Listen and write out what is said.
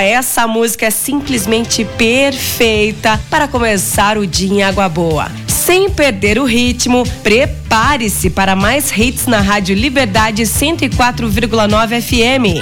essa música é simplesmente perfeita para começar o dia em água boa. Sem perder o ritmo, prepare-se para mais hits na Rádio Liberdade 104,9 FM.